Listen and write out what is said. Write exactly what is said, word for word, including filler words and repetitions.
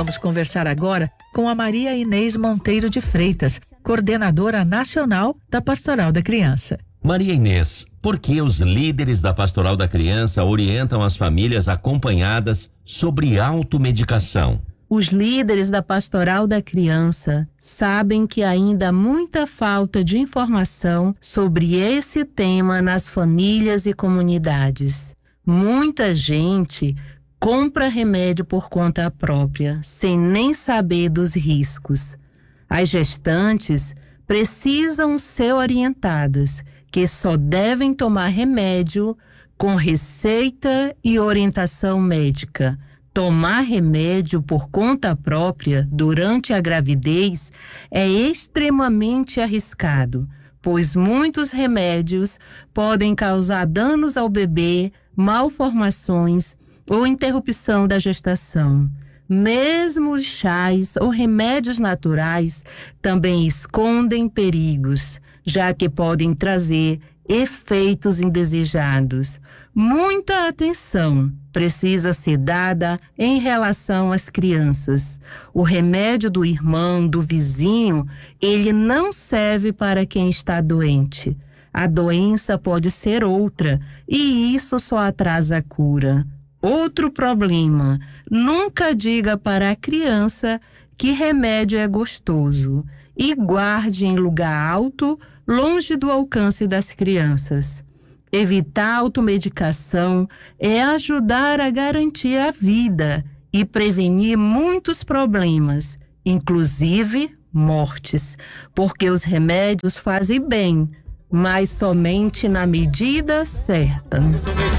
vamos conversar agora com a Maria Inês Monteiro de Freitas, coordenadora nacional da Pastoral da Criança. Maria Inês, por que os líderes da Pastoral da Criança orientam as famílias acompanhadas sobre automedicação? Os líderes da Pastoral da Criança sabem que ainda há muita falta de informação sobre esse tema nas famílias e comunidades. Muita gente compra remédio por conta própria, sem nem saber dos riscos. As gestantes precisam ser orientadas que só devem tomar remédio com receita e orientação médica. Tomar remédio por conta própria durante a gravidez é extremamente arriscado, pois muitos remédios podem causar danos ao bebê, malformações ou interrupção da gestação. Mesmo os chás ou remédios naturais também escondem perigos, já que podem trazer efeitos indesejados. Muita atenção precisa ser dada em relação às crianças. O remédio do irmão, do vizinho, ele não serve para quem está doente. A doença pode ser outra e isso só atrasa a cura. Outro problema, nunca diga para a criança que remédio é gostoso e guarde em lugar alto, longe do alcance das crianças. Evitar a automedicação é ajudar a garantir a vida e prevenir muitos problemas, inclusive mortes, porque os remédios fazem bem, mas somente na medida certa.